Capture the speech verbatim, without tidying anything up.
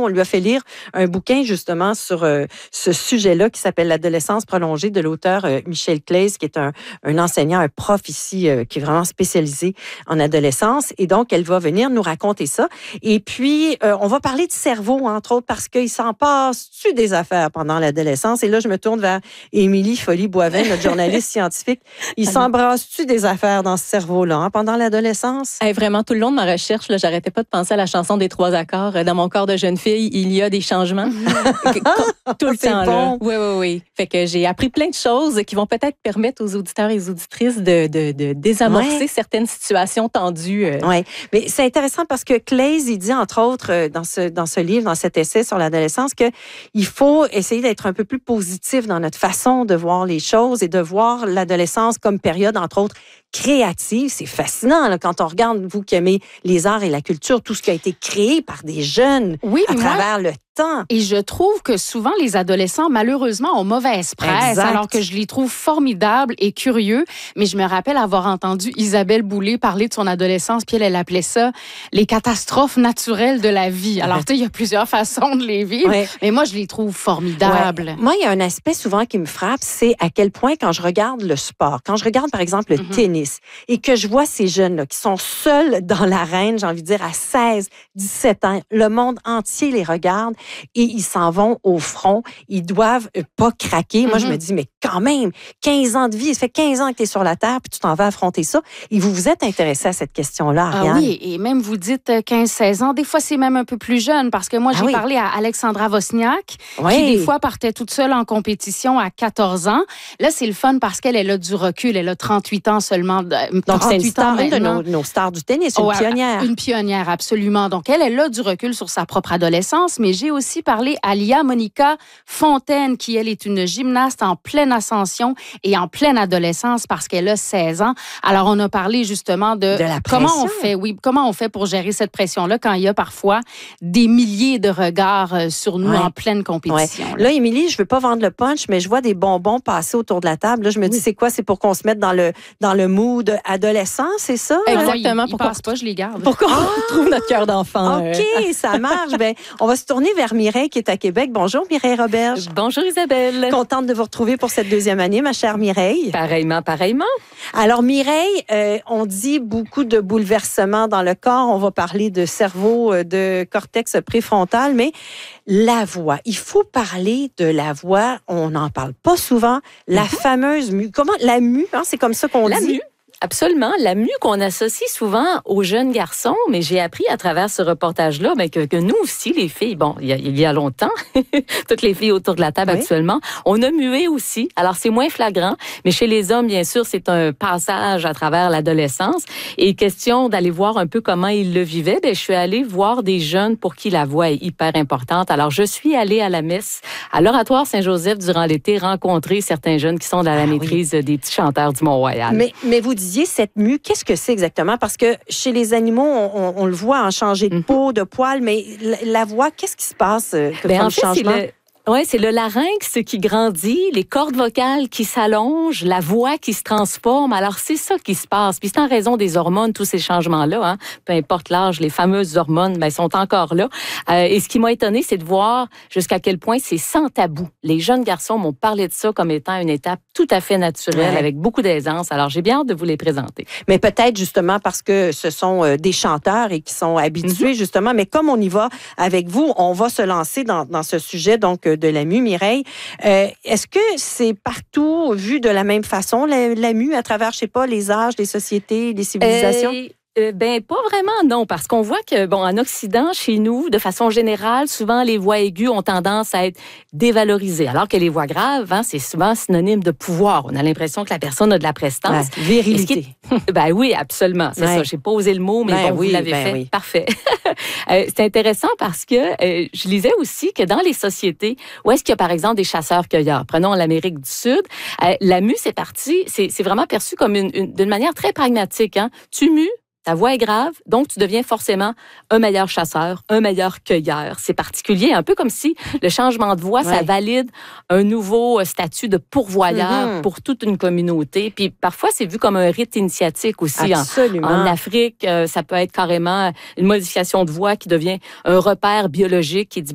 On lui a fait lire un bouquin justement sur euh, ce sujet-là qui s'appelle L'adolescence prolongée de l'auteur euh, Michel Claise, qui est un, un enseignant, un prof ici euh, qui est vraiment spécialisé en adolescence. Et donc, elle va venir nous raconter ça. Et puis, euh, on va parler de cerveau, entre autres, parce qu'il s'en passe-tu des affaires pendant l'adolescence. Et là, je me tourne vers Émilie Folly-Boivin, notre journaliste scientifique. Il s'embrasse-tu des affaires dans ce cerveau-là hein, pendant l'adolescence? Hey, vraiment, tout le long de ma recherche, là, j'arrêtais pas de penser à la chanson des trois accords. Dans mon corps de jeune fille, il y a des changements. Tout le temps. Bon. Oui, oui, oui. Fait que j'ai appris plein de choses qui vont peut-être permettre aux auditeurs et aux auditrices de, de, de désamorcer ouais. certaines situations tendues. Euh. Oui, mais c'est intéressant parce que Claise, il dit, entre autres, dans ce, dans ce livre, dans cet essai sur l'adolescence, qu'il faut essayer d'être un peu plus positif dans notre façon de voir les choses et de voir l'adolescence comme période, entre autres, créative. C'est fascinant là, quand on regarde, vous qui aimez les arts et la culture, tout ce qui a été créé par des jeunes oui, à travers moi, le temps. Et je trouve que souvent, les adolescents, malheureusement, ont mauvaise presse, exact. Alors que je les trouve formidables et curieux. Mais je me rappelle avoir entendu Isabelle Boulay parler de son adolescence, puis elle, elle appelait ça les catastrophes naturelles de la vie. Alors, tu sais, il y a plusieurs façons de les vivre, ouais. mais moi, je les trouve formidables. Ouais. Moi, il y a un aspect souvent qui me frappe, c'est à quel point, quand je regarde le sport, quand je regarde, par exemple, le mm-hmm. tennis, et que je vois ces jeunes-là qui sont seuls dans l'arène, j'ai envie de dire, à seize, dix-sept ans, le monde entier les regarde et ils s'en vont au front. Ils doivent pas craquer. Mm-hmm. Moi, je me dis, mais quand même, quinze ans de vie, ça fait quinze ans que tu es sur la Terre puis tu t'en vas affronter ça. Et vous vous êtes intéressé à cette question-là, Ariane? Ah oui, et même vous dites quinze seize ans. Des fois, c'est même un peu plus jeune parce que moi, j'ai ah oui. parlé à Alexandra Wozniak oui. qui, des fois, partait toute seule en compétition à quatorze ans. Là, c'est le fun parce qu'elle elle a du recul. Elle a trente-huit ans seulement. Donc, c'est une star de nos, nos stars du tennis, une oh, pionnière. Une pionnière, absolument. Donc, elle, elle a du recul sur sa propre adolescence, mais j'ai aussi parlé à Lia Monica Fontaine, qui, elle, est une gymnaste en pleine ascension et en pleine adolescence parce qu'elle a seize ans. Alors, on a parlé justement de, de la comment on fait, oui, comment on fait pour gérer cette pression-là quand il y a parfois des milliers de regards sur nous ouais. en pleine compétition. Ouais. Là, Émilie, je veux pas vendre le punch, mais je vois des bonbons passer autour de la table. Là, je me dis, oui. c'est quoi? C'est pour qu'on se mette dans le, dans le mood adolescent, c'est ça? Exactement. Pour qu'on passe pas, je les garde. Pour qu'on ah! retrouve notre cœur d'enfant. OK, euh. ça marche. Ben, on va se tourner vers Mireille qui est à Québec. Bonjour Mireille Roberge. Bonjour Isabelle. Contente de vous retrouver pour cette deuxième année, ma chère Mireille. Pareillement, pareillement. Alors Mireille, euh, on dit beaucoup de bouleversements dans le corps. On va parler de cerveau, de cortex préfrontal, mais la voix. Il faut parler de la voix. On n'en parle pas souvent. La mm-hmm. fameuse mue. Comment? La mue, hein, c'est comme ça qu'on la dit. Mue. Absolument. La mue qu'on associe souvent aux jeunes garçons, mais j'ai appris à travers ce reportage-là ben, que, que nous aussi, les filles, bon, il y a, il y a longtemps, toutes les filles autour de la table oui. actuellement, on a mué aussi. Alors, c'est moins flagrant, mais chez les hommes, bien sûr, c'est un passage à travers l'adolescence. Et question d'aller voir un peu comment ils le vivaient, ben, je suis allée voir des jeunes pour qui la voix est hyper importante. Alors, je suis allée à la messe, à l'Oratoire Saint-Joseph durant l'été, rencontrer certains jeunes qui sont dans la ah, maîtrise oui. des petits chanteurs du Mont-Royal. Mais, mais vous disiez cette mue, qu'est-ce que c'est exactement? Parce que chez les animaux, on, on, on le voit en changer de peau, de poils, mais la, la voix, qu'est-ce qui se passe euh, ben, comme en fait, changement? C'est le... Oui, c'est le larynx qui grandit, les cordes vocales qui s'allongent, la voix qui se transforme. Alors, c'est ça qui se passe. Puis c'est en raison des hormones, tous ces changements-là. Hein. Peu importe l'âge, les fameuses hormones ben, sont encore là. Euh, et ce qui m'a étonnée, c'est de voir jusqu'à quel point c'est sans tabou. Les jeunes garçons m'ont parlé de ça comme étant une étape tout à fait naturelle, ouais. avec beaucoup d'aisance. Alors, j'ai bien hâte de vous les présenter. Mais peut-être justement parce que ce sont euh, des chanteurs et qui sont habitués, mm-hmm. justement. Mais comme on y va avec vous, on va se lancer dans, dans ce sujet, donc, de la mue, Mireille. Euh, est-ce que c'est partout vu de la même façon, la, la mue, à travers, je sais pas, les âges, les sociétés, les civilisations? Euh... Euh, ben pas vraiment non, parce qu'on voit que bon en Occident, chez nous, de façon générale, souvent les voix aiguës ont tendance à être dévalorisées, alors que les voix graves, hein, c'est souvent synonyme de pouvoir. On a l'impression que la personne a de la prestance, la virilité. Est... ben oui, absolument, c'est ouais. ça. J'ai pas osé le mot, mais ben bon, oui, vous l'avez ben fait, oui. parfait. euh, c'est intéressant parce que euh, je lisais aussi que dans les sociétés où est-ce qu'il y a par exemple des chasseurs-cueilleurs, prenons l'Amérique du Sud, euh, la mue c'est parti, c'est, c'est vraiment perçu comme une, une d'une manière très pragmatique. Hein. Tu mues. Ta voix est grave, donc tu deviens forcément un meilleur chasseur, un meilleur cueilleur. C'est particulier, un peu comme si le changement de voix, ouais. ça valide un nouveau statut de pourvoyeur mm-hmm. pour toute une communauté. Puis parfois, c'est vu comme un rite initiatique aussi. Absolument. En, en Afrique, ça peut être carrément une modification de voix qui devient un repère biologique qui dit